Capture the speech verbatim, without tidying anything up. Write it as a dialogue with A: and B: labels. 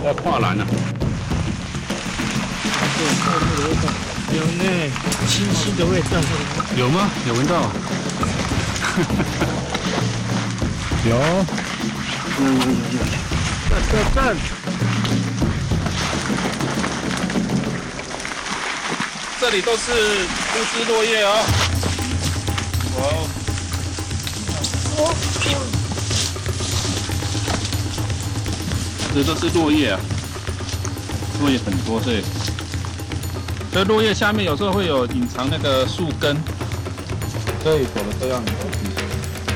A: 要跨栏了。
B: 对，泡沫的味道，有呢，清新的味道。
A: 有吗？有闻到？有。
B: 有有有有。赞赞赞！
A: 这里都是枯枝落叶哦。哇哦！哦，这都是落叶啊，落叶很多，所以，所以落叶下面有时候会有隐藏那个树根，所以走的这样。